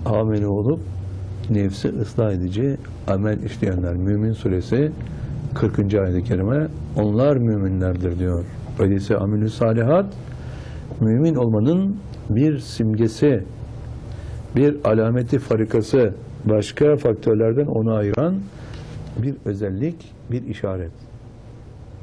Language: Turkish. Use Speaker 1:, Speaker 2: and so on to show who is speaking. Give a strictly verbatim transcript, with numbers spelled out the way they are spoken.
Speaker 1: ameli olup nefsi ıslah edici amel işleyenler. Mümin suresi kırkıncı ayet-i kerime, onlar müminlerdir diyor. Öyleyse amelü salihat mümin olmanın bir simgesi, bir alameti farikası, başka faktörlerden onu ayıran bir özellik, bir işaret.